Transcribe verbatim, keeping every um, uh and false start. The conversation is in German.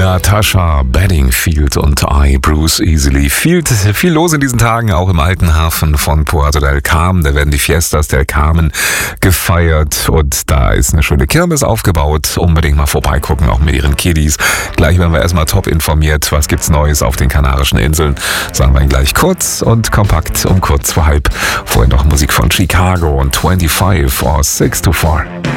Natasha Bedingfield und I, Bruce Easily. Viel, viel los in diesen Tagen, auch im alten Hafen von Puerto del Carmen. Da werden die Fiestas del Carmen gefeiert und da ist eine schöne Kirmes aufgebaut. Unbedingt mal vorbeigucken, auch mit ihren Kiddies. Gleich werden wir erstmal top informiert, was gibt's Neues auf den Kanarischen Inseln. Sagen wir Ihnen gleich kurz und kompakt um kurz vor halb. Vorher noch Musik von Chicago und fünfundzwanzig or six to four.